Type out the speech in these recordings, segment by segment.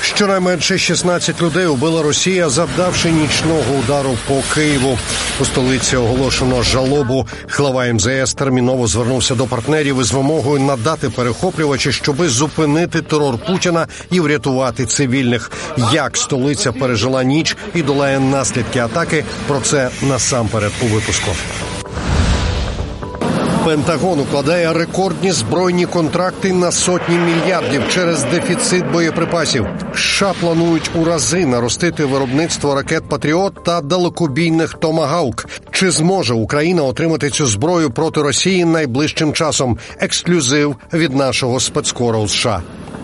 Щонайменше 16 людей убила Росія, завдавши нічного удару по Києву. У столиці оголошено жалобу. Глава МЗС терміново звернувся до партнерів із вимогою надати перехоплювачі, щоби зупинити терор Путіна і врятувати цивільних. Як столиця пережила ніч і долає наслідки атаки, про це насамперед у випуску. Пентагон укладає рекордні збройні контракти на сотні мільярдів через дефіцит боєприпасів. США планують у рази наростити виробництво ракет «Патріот» та далекобійних «Томагавк». Чи зможе Україна отримати цю зброю проти Росії найближчим часом? Ексклюзив від нашого спецкору США.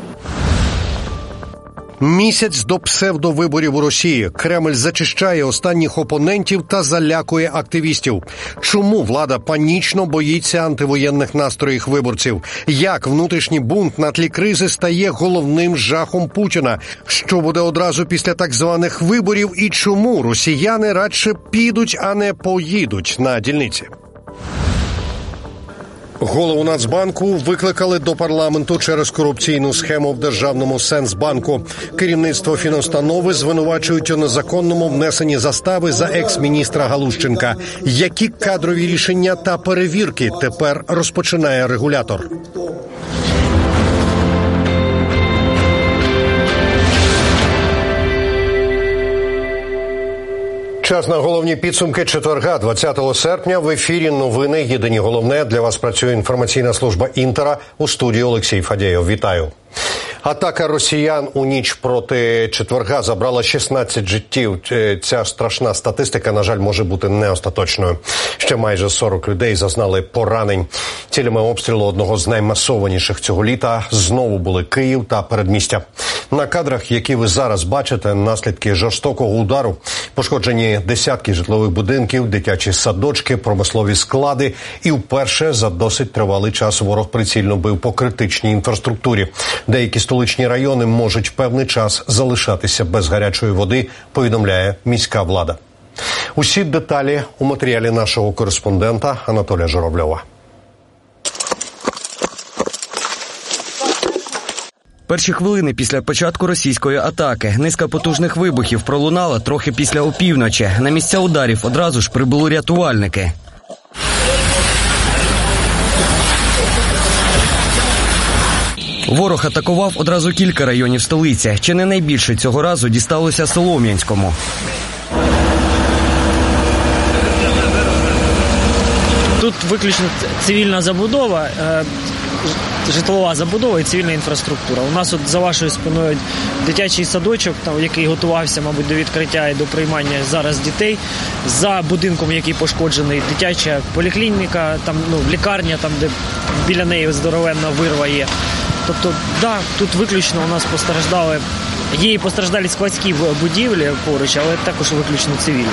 Місяць до псевдовиборів у Росії. Кремль зачищає останніх опонентів та залякує активістів. Чому влада панічно боїться антивоєнних настроїв виборців? Як внутрішній бунт на тлі кризи стає головним жахом Путіна? Що буде одразу після так званих виборів і чому росіяни радше підуть, а не поїдуть на дільниці? Голову Нацбанку викликали до парламенту через корупційну схему в Державному Сенсбанку. Керівництво фінустанови звинувачують у незаконному внесенні застави за екс-міністра Галущенка. Які кадрові рішення та перевірки тепер розпочинає регулятор? Час на головні підсумки четверга, 20 серпня. В ефірі новини «Єдині головне». Для вас працює інформаційна служба «Інтера». У студії Олексій Фадєєв. Вітаю. Атака росіян у ніч проти четверга забрала 16 життів. Ця страшна статистика, на жаль, може бути не остаточною. Ще майже 40 людей зазнали поранень. Цілями обстрілу одного з наймасованіших цього літа знову були Київ та передмістя. На кадрах, які ви зараз бачите, наслідки жорстокого удару. Пошкоджені десятки житлових будинків, дитячі садочки, промислові склади. І вперше за досить тривалий час ворог прицільно бив по критичній інфраструктурі. Деякі столичні райони можуть певний час залишатися без гарячої води, повідомляє міська влада. Усі деталі у матеріалі нашого кореспондента Анатолія Журавльова. Перші хвилини після початку російської атаки. Низка потужних вибухів пролунала трохи після опівночі. На місця ударів одразу ж прибули рятувальники. Ворог атакував одразу кілька районів столиці. Чи не найбільше цього разу дісталося Солом'янському. Тут виключно цивільна забудова, житлова забудова і цивільна інфраструктура. У нас от за вашою спиною дитячий садочок, який готувався, мабуть, до відкриття і до приймання зараз дітей. За будинком, який пошкоджений, дитяча поліклініка, там, лікарня, там, де біля неї здоровенна вирва є. Тобто, да, тут виключно у нас постраждали, є і постраждалі складські будівлі поруч, але також виключно цивільні.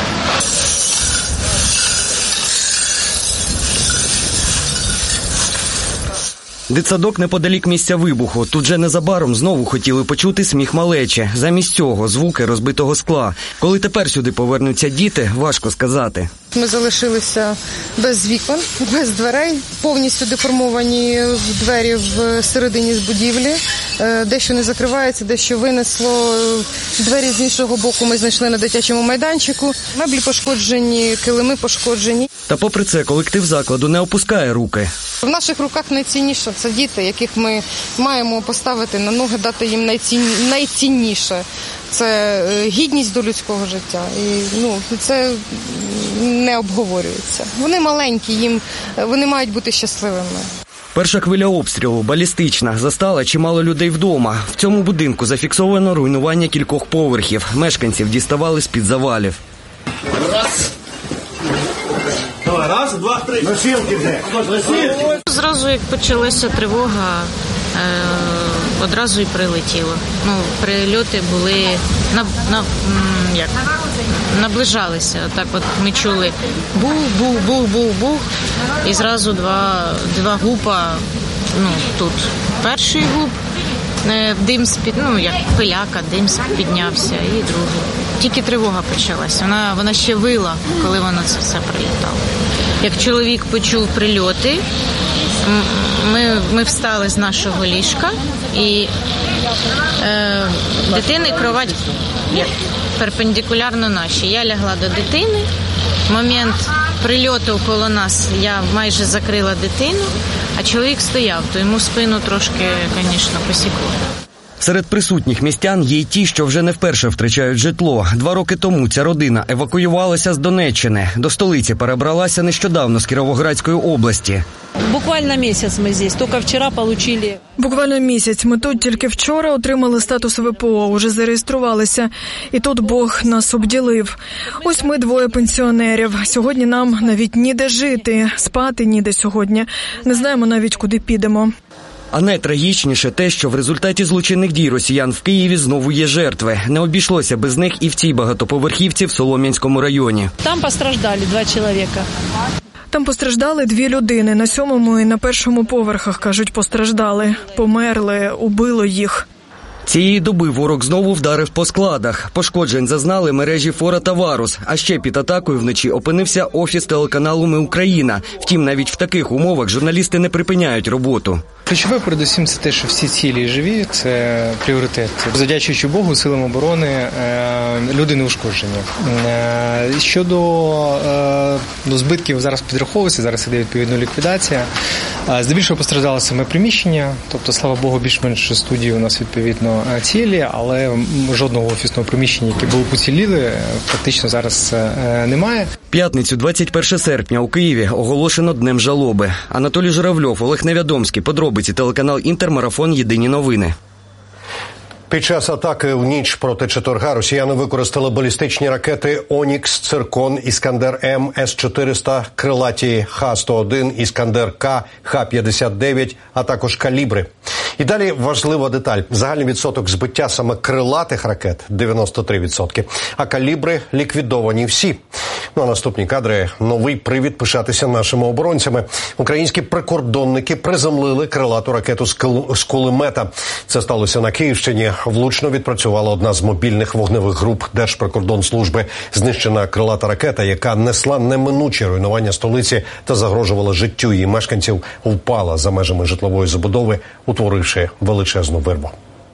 Дитсадок неподалік місця вибуху. Тут же незабаром знову хотіли почути сміх малечі. Замість цього звуки розбитого скла. Коли тепер сюди повернуться діти, важко сказати. Ми залишилися без вікон, без дверей, повністю деформовані двері всередині з будівлі. Дещо не закривається, дещо винесло. Двері з іншого боку ми знайшли на дитячому майданчику. Меблі пошкоджені, килими пошкоджені. Та попри це колектив закладу не опускає руки. В наших руках найцінніше – це діти, яких ми маємо поставити на ноги, дати їм найцінніше. Це гідність до людського життя. І це не обговорюється. Вони маленькі, вони мають бути щасливими. Перша хвиля обстрілу, балістична, застала чимало людей вдома. В цьому будинку зафіксовано руйнування кількох поверхів. Мешканців діставали з-під завалів. Раз, два, три. Носилки де? Зразу, як почалася тривога, одразу і прилетіло. Прильоти були, наближалися. Так от ми чули бух, і зразу два гупа, тут перший гуп, дим як пиляка, дим піднявся, і другий. Тільки тривога почалася. Вона ще вила, коли воно це все прилітало. Як чоловік почув прильоти, ми встали з нашого ліжка, і дитини кровать перпендикулярно нашій. Я лягла до дитини. В момент прильоту коло нас я майже закрила дитину, а чоловік стояв, то йому спину трошки, звісно, посікло. Серед присутніх містян є й ті, що вже не вперше втрачають житло. 2 роки тому ця родина евакуювалася з Донеччини. До столиці перебралася нещодавно з Кіровоградської області. Буквально місяць ми здесь, тільки вчора отримали. Буквально місяць. Ми тут тільки вчора отримали статус ВПО, уже зареєструвалися. І тут Бог нас обділив. Ось ми 2 пенсіонерів. Сьогодні нам навіть ніде жити, спати ніде сьогодні. Не знаємо навіть, куди підемо. А найтрагічніше те, що в результаті злочинних дій росіян в Києві знову є жертви. Не обійшлося без них і в цій багатоповерхівці в Солом'янському районі. Там постраждали 2 чоловіка. Там постраждали 2 людини. На 7-му і на 1-му поверхах, кажуть, постраждали. Померли, убило їх. Цієї доби ворог знову вдарив по складах. Пошкоджень зазнали мережі Фора та Варус. А ще під атакою вночі опинився офіс телеканалу «Ми Україна». Втім, навіть в таких умовах журналісти не припиняють роботу. Ключове, передусім, це те, що всі цілі живі, це пріоритет. Завдячуючи Богу, силам оборони, люди не ушкоджені. Щодо збитків зараз підраховується, зараз іде відповідна ліквідація. Здебільшого постраждали саме приміщення, тобто, слава Богу, більш-менш студії у нас відповідно цілі, але жодного офісного приміщення, яке було поціліли, фактично зараз немає. П'ятницю, 21 серпня, у Києві оголошено Днем жалоби. Анатолій Журавльов, Олег Невядомський. Подробиці, телеканал «Інтер», марафон «Єдині новини». Під час атаки в ніч проти четверга росіяни використали балістичні ракети «Онікс», «Циркон», «Іскандер-М», С-400, крилаті Х-101, «Іскандер-К», Х-59, а також «Калібри». І далі важлива деталь. Загальний відсоток збиття саме крилатих ракет – 93%, а «Калібри» ліквідовані всі. Ну а наступні кадри – новий привід пишатися нашими оборонцями. Українські прикордонники приземлили крилату ракету з кулемета. Це сталося на Київщині. Влучно відпрацювала одна з мобільних вогневих груп Держприкордонслужби. Знищена крилата ракета, яка несла неминуче руйнування столиці та загрожувала життю її мешканців, впала за межами житлової забудови, утворивши величезну вирву.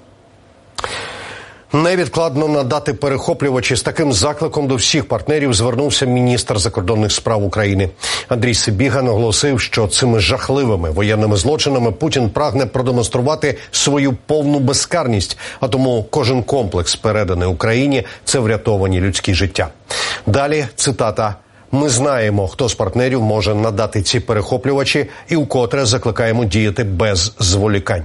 Невідкладно надати перехоплювачі. З таким закликом до всіх партнерів звернувся міністр закордонних справ України. Андрій Сибіга наголосив, що цими жахливими воєнними злочинами Путін прагне продемонструвати свою повну безкарність, а тому кожен комплекс, переданий Україні, це врятовані людські життя. Далі цитата. «Ми знаємо, хто з партнерів може надати ці перехоплювачі і вкотре закликаємо діяти без зволікань».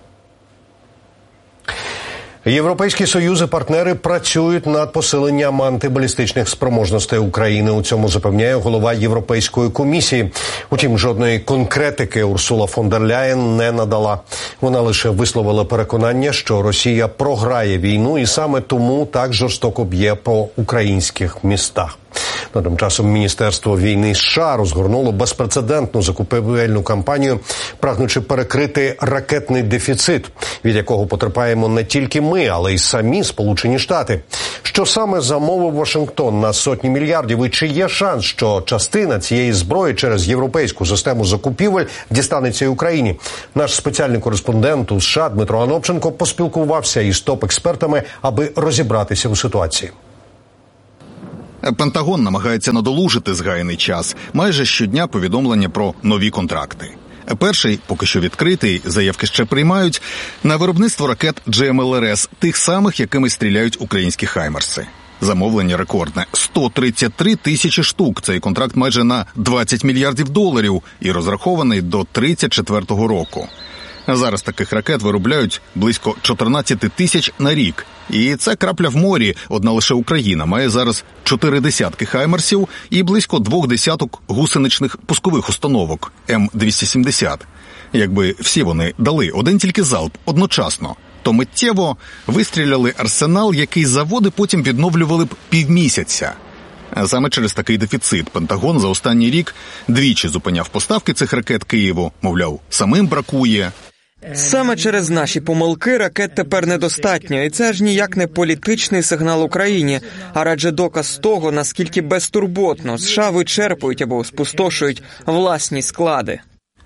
Європейський Союз і партнери працюють над посиленням антибалістичних спроможностей України. У цьому запевняє голова Європейської комісії. Утім, жодної конкретики Урсула фон дер Ляєн не надала. Вона лише висловила переконання, що Росія програє війну і саме тому так жорстоко б'є по українських містах. Тим часом Міністерство війни США розгорнуло безпрецедентну закупівельну кампанію, прагнучи перекрити ракетний дефіцит, від якого потерпаємо не тільки ми, але й самі Сполучені Штати. Що саме замовив Вашингтон на сотні мільярдів і чи є шанс, що частина цієї зброї через європейську систему закупівель дістанеться й Україні? Наш спеціальний кореспондент у США Дмитро Анопченко поспілкувався із топ-експертами, аби розібратися у ситуації. Пентагон намагається надолужити згаяний час. Майже щодня повідомлення про нові контракти. Перший, поки що відкритий, заявки ще приймають, на виробництво ракет GMLRS, тих самих, якими стріляють українські хаймерси. Замовлення рекордне – 133 тисячі штук. Цей контракт майже на 20 мільярдів доларів і розрахований до 34-го року. Зараз таких ракет виробляють близько 14 тисяч на рік. І це крапля в морі. Одна лише Україна має зараз 4 десятки хаймерсів і близько 2 десяток гусеничних пускових установок М270. Якби всі вони дали один тільки залп одночасно, то миттєво вистріляли арсенал, який заводи потім відновлювали б півмісяця. Саме через такий дефіцит Пентагон за останній рік двічі зупиняв поставки цих ракет Києву. Мовляв, самим бракує. Саме через наші помилки ракет тепер недостатньо, і це ж ніяк не політичний сигнал Україні, а радше доказ того, наскільки безтурботно США вичерпують або спустошують власні склади.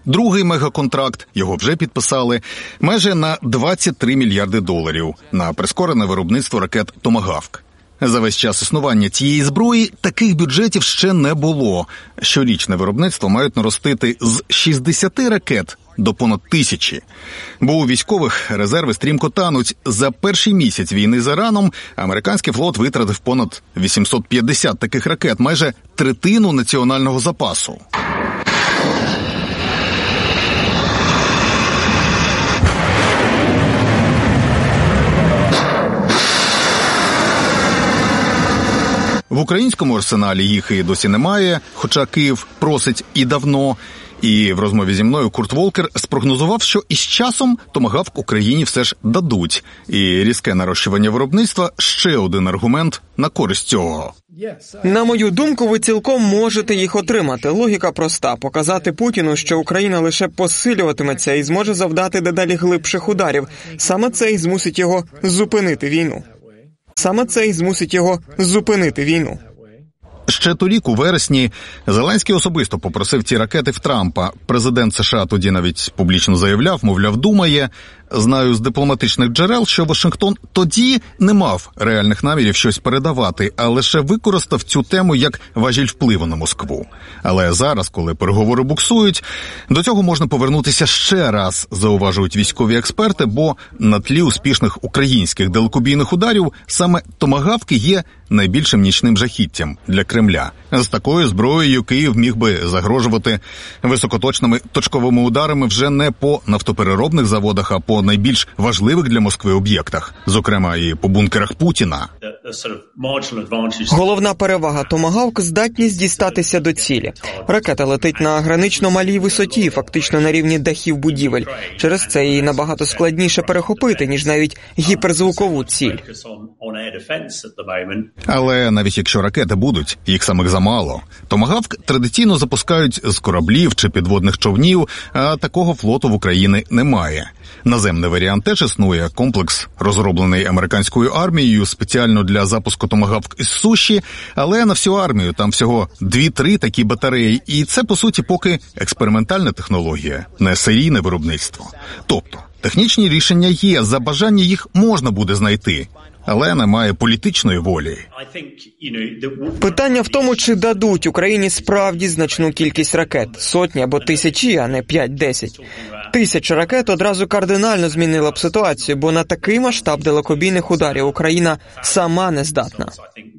Другий мегаконтракт, його вже підписали, майже на $23 мільярди на прискорене виробництво ракет «Томагавк». За весь час існування цієї зброї таких бюджетів ще не було. Щорічне виробництво мають наростити з 60 ракет до понад 1000. Бо у військових резерви стрімко тануть. За перший місяць війни з Іраном американський флот витратив понад 850 таких ракет, майже третину національного запасу. В українському арсеналі їх і досі немає, хоча Київ просить і давно. І в розмові зі мною Курт Волкер спрогнозував, що із часом «Томагавк» Україні все ж дадуть. І різке нарощування виробництва – ще один аргумент на користь цього. На мою думку, ви цілком можете їх отримати. Логіка проста – показати Путіну, що Україна лише посилюватиметься і зможе завдати дедалі глибших ударів. Саме це і змусить його зупинити війну. Ще торік у вересні Зеленський особисто попросив ці ракети в Трампа. Президент США тоді навіть публічно заявляв, мовляв, думає. Знаю з дипломатичних джерел, що Вашингтон тоді не мав реальних намірів щось передавати, а лише використав цю тему як важіль впливу на Москву. Але зараз, коли переговори буксують, до цього можна повернутися ще раз, зауважують військові експерти, бо на тлі успішних українських далекобійних ударів саме «Томагавки» є найбільшим нічним жахіттям для Кремля. З такою зброєю Київ міг би загрожувати високоточними точковими ударами вже не по нафтопереробних заводах, а по найбільш важливих для Москви об'єктах, зокрема і по бункерах Путіна. Головна перевага «Томагавк» – здатність дістатися до цілі. Ракета летить на гранично малій висоті, фактично на рівні дахів будівель. Через це її набагато складніше перехопити, ніж навіть гіперзвукову ціль. Але навіть якщо ракети будуть, їх самих замало. «Томагавк» традиційно запускають з кораблів чи підводних човнів, а такого флоту в Україні немає. Наземний варіант теж існує. Комплекс, розроблений американською армією спеціально для запуску «Томагавк» із суші, але на всю армію там всього 2-3 такі батареї. І це, по суті, поки експериментальна технологія, не серійне виробництво. Тобто, технічні рішення є, за бажання їх можна буде знайти. Але немає політичної волі. Питання в тому, чи дадуть Україні справді значну кількість ракет. Сотні або тисячі, а не 5-10. 1000 ракет одразу кардинально змінила б ситуацію, бо на такий масштаб далекобійних ударів Україна сама не здатна.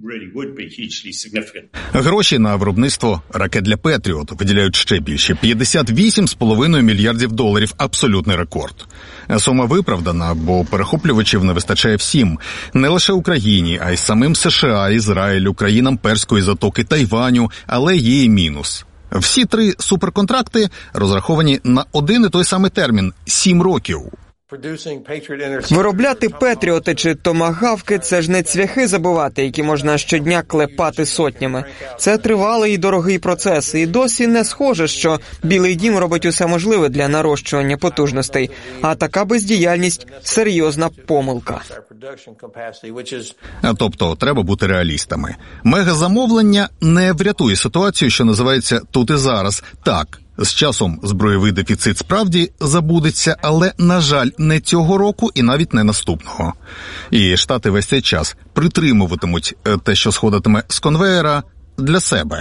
Гроші на виробництво ракет для «Петріот» виділяють ще більше – $58,5 мільярдів. Абсолютний рекорд. Сума виправдана, бо перехоплювачів не вистачає всім. Не лише Україні, а й самим США, Ізраїлю, країнам Перської затоки, Тайваню, але є і мінус. Всі 3 суперконтракти розраховані на один і той самий термін – 7 років. Виробляти «Петріоти» чи «Томагавки» – це ж не цвяхи забивати, які можна щодня клепати сотнями. Це тривалий і дорогий процес, і досі не схоже, що Білий дім робить усе можливе для нарощування потужностей. А така бездіяльність – серйозна помилка. Тобто, треба бути реалістами. Мегазамовлення не врятує ситуацію, що називається «тут і зараз». Так, з часом збройовий дефіцит справді забудеться, але, на жаль, не цього року і навіть не наступного. І Штати весь цей час притримуватимуть те, що сходитиме з конвеєра, для себе.